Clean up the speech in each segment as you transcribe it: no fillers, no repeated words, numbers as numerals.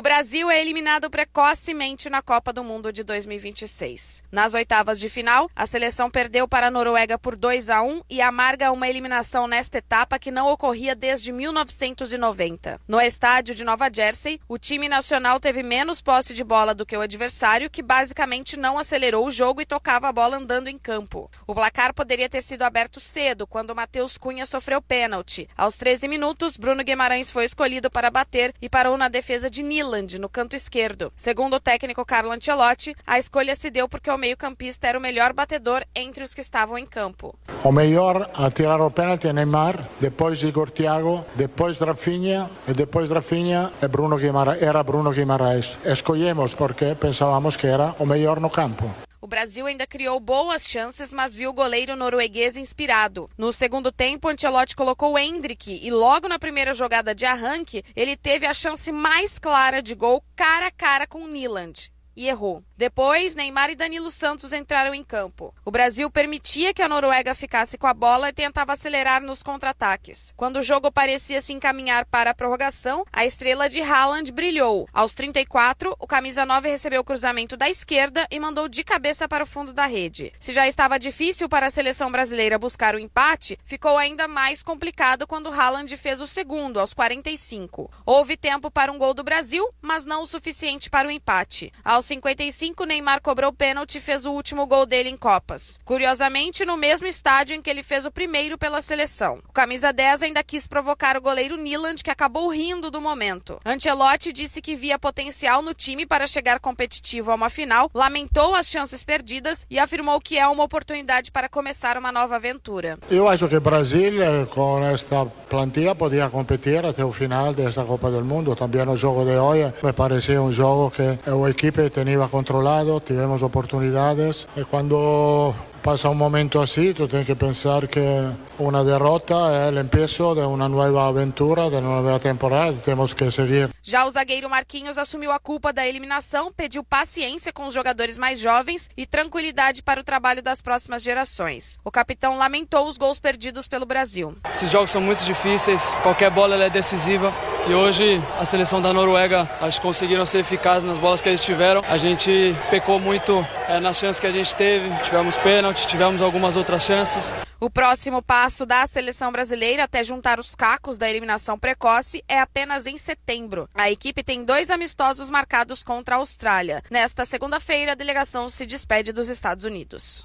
O Brasil é eliminado precocemente na Copa do Mundo de 2026. Nas oitavas de final, a seleção perdeu para a Noruega por 2-1 e amarga uma eliminação nesta etapa que não ocorria desde 1990. No estádio de Nova Jersey, o time nacional teve menos posse de bola do que o adversário, que basicamente não acelerou o jogo e tocava a bola andando em campo. O placar poderia ter sido aberto cedo, quando Matheus Cunha sofreu pênalti. Aos 13 minutos, Bruno Guimarães foi escolhido para bater e parou na defesa de Niland, no canto esquerdo. Segundo o técnico Carlo Ancelotti, a escolha se deu porque o meio-campista era o melhor batedor entre os que estavam em campo. O melhor a tirar o pênalti é Neymar, depois Igor Thiago, depois Rafinha e depois Rafinha é era Bruno Guimarães. Escolhemos porque pensávamos que era o melhor no campo. O Brasil ainda criou boas chances, mas viu o goleiro norueguês inspirado. No segundo tempo, Ancelotti colocou o Endrick e logo na primeira jogada de arranque, ele teve a chance mais clara de gol cara a cara com Niland e errou. Depois, Neymar e Danilo Santos entraram em campo. O Brasil permitia que a Noruega ficasse com a bola e tentava acelerar nos contra-ataques. Quando o jogo parecia se encaminhar para a prorrogação, a estrela de Haaland brilhou. Aos 34, o camisa 9 recebeu o cruzamento da esquerda e mandou de cabeça para o fundo da rede. Se já estava difícil para a seleção brasileira buscar o empate, ficou ainda mais complicado quando Haaland fez o segundo, aos 45. Houve tempo para um gol do Brasil, mas não o suficiente para o empate. Aos 55, Neymar cobrou pênalti e fez o último gol dele em Copas. Curiosamente, no mesmo estádio em que ele fez o primeiro pela seleção. O camisa 10 ainda quis provocar o goleiro Niland, que acabou rindo do momento. Ancelotti disse que via potencial no time para chegar competitivo a uma final, lamentou as chances perdidas e afirmou que é uma oportunidade para começar uma nova aventura. Eu acho que o Brasil, com esta plantilla, podia competir até o final desta Copa do Mundo. Também o jogo de hoje me parecia um jogo que a equipe tenía controlado, tivemos oportunidades e quando passa um momento assim, tu tens que pensar que uma derrota é o começo de uma nova aventura, de uma nova temporada, temos que seguir. Já o zagueiro Marquinhos assumiu a culpa da eliminação, pediu paciência com os jogadores mais jovens e tranquilidade para o trabalho das próximas gerações. O capitão lamentou os gols perdidos pelo Brasil. Esses jogos são muito difíceis, qualquer bola ela é decisiva e hoje a seleção da Noruega acho que conseguiram ser eficazes nas bolas que eles tiveram. A gente pecou muito nas chances que a gente teve, tivemos pênalti, tivemos algumas outras chances. O próximo passo da seleção brasileira até juntar os cacos da eliminação precoce é apenas em setembro. A equipe tem 2 amistosos marcados contra a Austrália. Nesta segunda-feira, a delegação se despede dos Estados Unidos.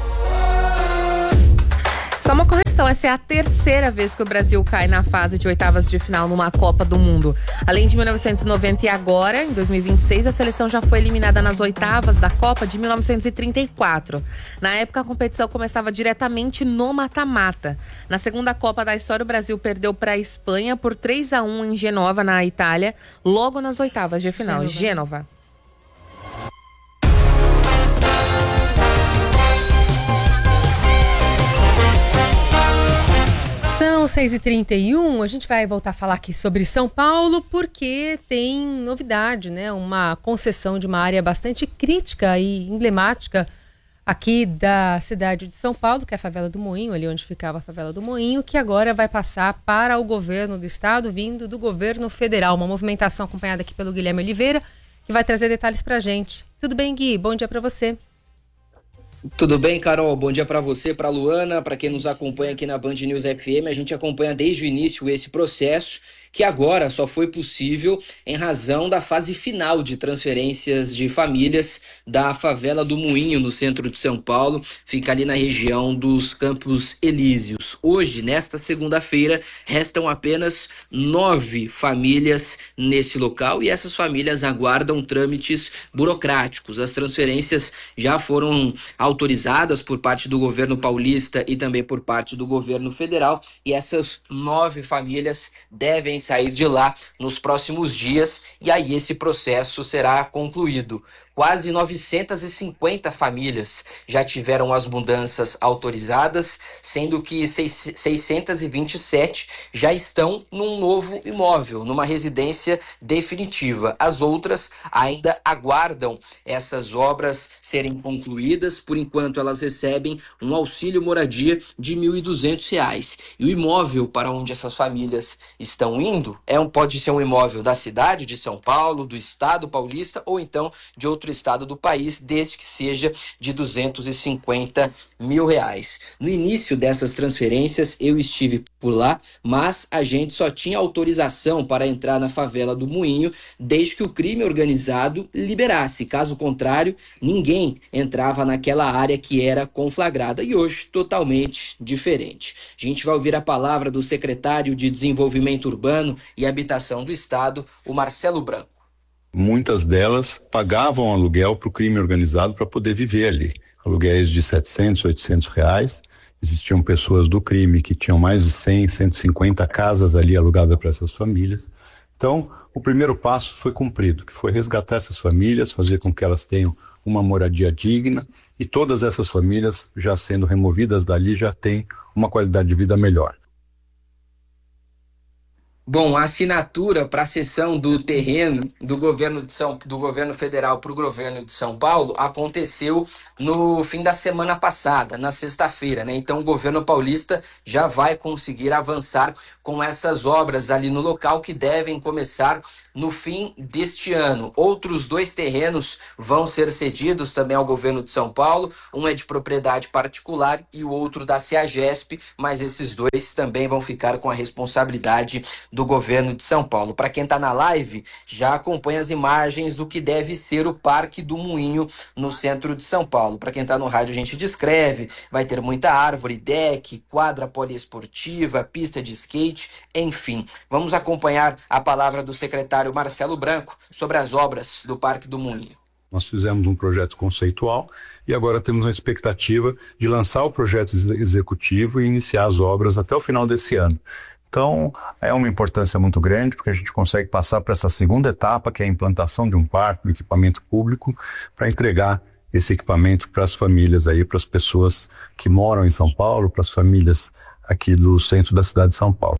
Só uma correção, essa é a terceira vez que o Brasil cai na fase de oitavas de final numa Copa do Mundo. Além de 1990 e agora, em 2026, a seleção já foi eliminada nas oitavas da Copa de 1934. Na época, a competição começava diretamente no mata-mata. Na segunda Copa da história, o Brasil perdeu para a Espanha por 3-1 em Genova, na Itália, logo nas oitavas de final. Gênova. São 6h31, a gente vai voltar a falar aqui sobre São Paulo porque tem novidade, né? Uma concessão de uma área bastante crítica e emblemática aqui da cidade de São Paulo, que é a Favela do Moinho, ali onde ficava a Favela do Moinho, que agora vai passar para o governo do estado, vindo do governo federal. Uma movimentação acompanhada aqui pelo Guilherme Oliveira, que vai trazer detalhes pra gente. Tudo bem, Gui? Bom dia para você. Tudo bem, Carol? Bom dia para você, para Luana, para quem nos acompanha aqui na Band News FM. A gente acompanha desde o início esse processo, que agora só foi possível em razão da fase final de transferências de famílias da Favela do Moinho, no centro de São Paulo, fica ali na região dos Campos Elíseos. Hoje, nesta segunda-feira, restam apenas 9 famílias nesse local e essas famílias aguardam trâmites burocráticos. As transferências já foram autorizadas por parte do governo paulista e também por parte do governo federal e essas 9 famílias devem sair de lá nos próximos dias e aí esse processo será concluído. quase 950 famílias já tiveram as mudanças autorizadas, sendo que 627 já estão num novo imóvel, numa residência definitiva. As outras ainda aguardam essas obras serem concluídas. Por enquanto, elas recebem um auxílio moradia de R$ 1.200. E o imóvel para onde essas famílias estão indo pode ser um imóvel da cidade de São Paulo, do estado paulista ou então de outro estado do país, desde que seja de R$ 250 mil. No início dessas transferências eu estive por lá, mas a gente só tinha autorização para entrar na favela do Moinho desde que o crime organizado liberasse. Caso contrário, ninguém entrava naquela área que era conflagrada, e hoje totalmente diferente. A gente vai ouvir a palavra do secretário de Desenvolvimento Urbano e Habitação do Estado, o Marcelo Branco. Muitas delas pagavam aluguel para o crime organizado para poder viver ali. Aluguéis de R$700, R$800. Existiam pessoas do crime que tinham mais de 100, 150 casas ali alugadas para essas famílias. Então, o primeiro passo foi cumprido, que foi resgatar essas famílias, fazer com que elas tenham uma moradia digna, e todas essas famílias, já sendo removidas dali, já têm uma qualidade de vida melhor. Bom, a assinatura para a cessão do terreno do governo federal para o governo de São Paulo aconteceu no fim da semana passada, na sexta-feira, né? Então o governo paulista já vai conseguir avançar com essas obras ali no local, que devem começar no fim deste ano. Outros 2 terrenos vão ser cedidos também ao governo de São Paulo. Um é de propriedade particular e o outro da CEAGESP, mas esses 2 também vão ficar com a responsabilidade do governo de São Paulo. Para quem está na live, já acompanha as imagens do que deve ser o Parque do Moinho no centro de São Paulo. Para quem está no rádio, a gente descreve: vai ter muita árvore, deck, quadra poliesportiva, pista de skate, enfim. Vamos acompanhar a palavra do secretário Marcelo Branco sobre as obras do Parque do Moinho. Nós fizemos um projeto conceitual e agora temos a expectativa de lançar o projeto executivo e iniciar as obras até o final desse ano. Então, é uma importância muito grande, porque a gente consegue passar para essa segunda etapa, que é a implantação de um parque, um equipamento público, para entregar esse equipamento para as famílias aí, para as pessoas que moram em São Paulo, para as famílias aqui do centro da cidade de São Paulo.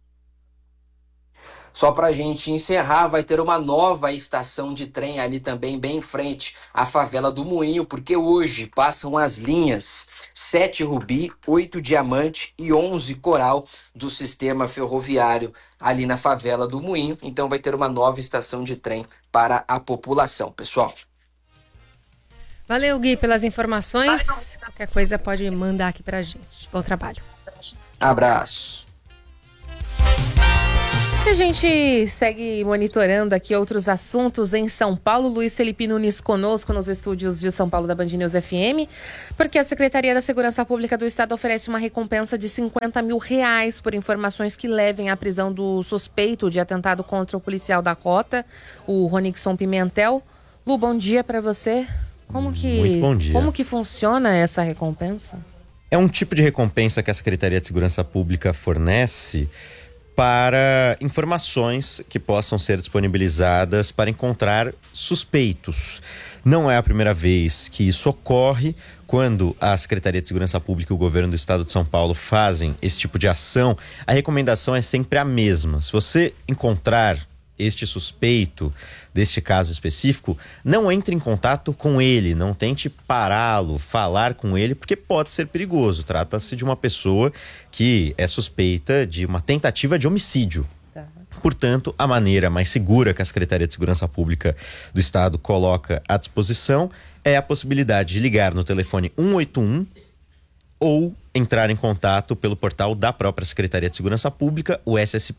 Só para a gente encerrar, vai ter uma nova estação de trem ali também, bem em frente à favela do Moinho, porque hoje passam as linhas 7 Rubi, 8 Diamante e 11 Coral do sistema ferroviário ali na favela do Moinho. Então vai ter uma nova estação de trem para a população, pessoal. Valeu, Gui, pelas informações. Qualquer coisa pode mandar aqui pra gente. Bom trabalho. Abraço. E a gente segue monitorando aqui outros assuntos em São Paulo. Luiz Felipe Nunes conosco nos estúdios de São Paulo da Band News FM, porque a Secretaria da Segurança Pública do Estado oferece uma recompensa de R$50 mil por informações que levem à prisão do suspeito de atentado contra o policial da Rota, o Ronixon Pimentel. Lu, bom dia para você. Muito bom dia. Como que funciona essa recompensa? É um tipo de recompensa que a Secretaria de Segurança Pública fornece para informações que possam ser disponibilizadas para encontrar suspeitos. Não é a primeira vez que isso ocorre. Quando a Secretaria de Segurança Pública e o Governo do Estado de São Paulo fazem esse tipo de ação, a recomendação é sempre a mesma. Se você encontrar este suspeito deste caso específico, não entre em contato com ele, não tente pará-lo, falar com ele, porque pode ser perigoso. Trata-se de uma pessoa que é suspeita de uma tentativa de homicídio. Portanto, a maneira mais segura que a Secretaria de Segurança Pública do Estado coloca à disposição é a possibilidade de ligar no telefone 181 ou entrar em contato pelo portal da própria Secretaria de Segurança Pública, o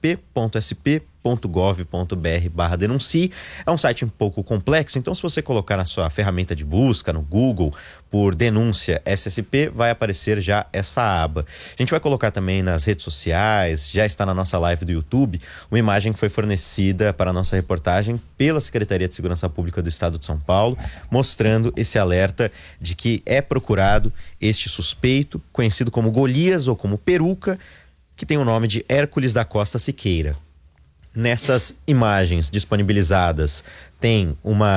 ssp.sp.gov.br/denuncie. É um site um pouco complexo, então se você colocar na sua ferramenta de busca, no Google, por denúncia SSP, vai aparecer já essa aba. A gente vai colocar também nas redes sociais, já está na nossa live do YouTube, uma imagem que foi fornecida para a nossa reportagem pela Secretaria de Segurança Pública do Estado de São Paulo, mostrando esse alerta de que é procurado este suspeito, conhecido como Golias ou como Peruca, que tem o nome de Hércules da Costa Siqueira. Nessas imagens disponibilizadas tem uma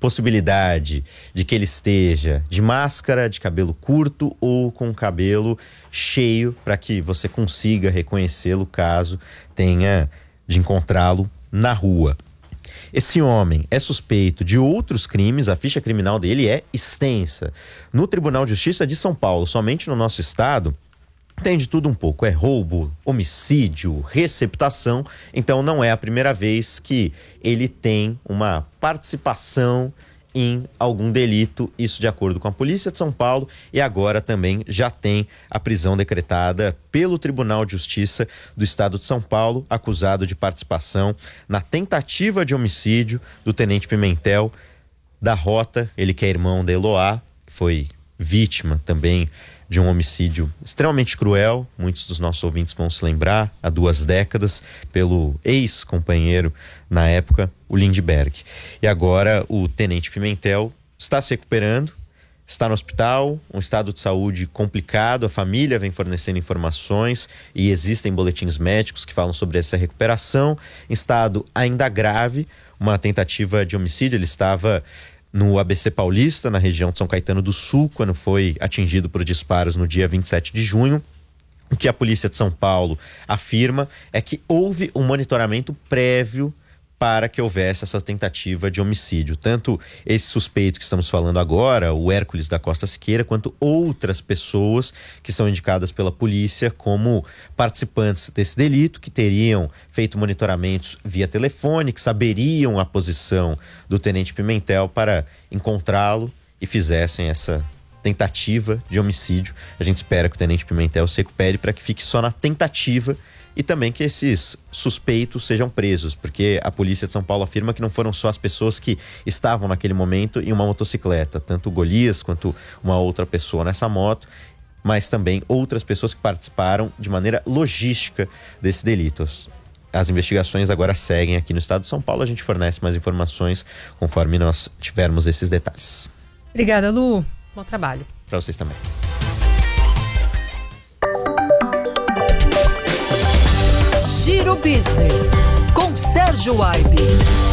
possibilidade de que ele esteja de máscara, de cabelo curto ou com cabelo cheio, para que você consiga reconhecê-lo caso tenha de encontrá-lo na rua. Esse homem é suspeito de outros crimes, a ficha criminal dele é extensa. No Tribunal de Justiça de São Paulo, somente no nosso estado, tem de tudo um pouco. É roubo, homicídio, receptação. Então não é a primeira vez que ele tem uma participação em algum delito, isso de acordo com a Polícia de São Paulo, e agora também já tem a prisão decretada pelo Tribunal de Justiça do Estado de São Paulo, acusado de participação na tentativa de homicídio do Tenente Pimentel da Rota, ele que é irmão da Eloá, que foi vítima também de um homicídio extremamente cruel, muitos dos nossos ouvintes vão se lembrar, há 2 décadas, pelo ex-companheiro na época, o Lindbergh. E agora o Tenente Pimentel está se recuperando, está no hospital, um estado de saúde complicado, a família vem fornecendo informações e existem boletins médicos que falam sobre essa recuperação, em estado ainda grave, uma tentativa de homicídio. Ele estava no ABC Paulista, na região de São Caetano do Sul, quando foi atingido por disparos no dia 27 de junho. O que a Polícia de São Paulo afirma é que houve um monitoramento prévio para que houvesse essa tentativa de homicídio. Tanto esse suspeito que estamos falando agora, o Hércules da Costa Siqueira, quanto outras pessoas que são indicadas pela polícia como participantes desse delito, que teriam feito monitoramentos via telefone, que saberiam a posição do Tenente Pimentel para encontrá-lo e fizessem essa tentativa de homicídio. A gente espera que o Tenente Pimentel se recupere para que fique só na tentativa e também que esses suspeitos sejam presos, porque a Polícia de São Paulo afirma que não foram só as pessoas que estavam naquele momento em uma motocicleta, tanto o Golias quanto uma outra pessoa nessa moto, mas também outras pessoas que participaram de maneira logística desse delito. As investigações agora seguem aqui no estado de São Paulo, a gente fornece mais informações conforme nós tivermos esses detalhes. Obrigada, Lu. Bom trabalho. Para vocês também. Giro Business, com Sérgio Aibe.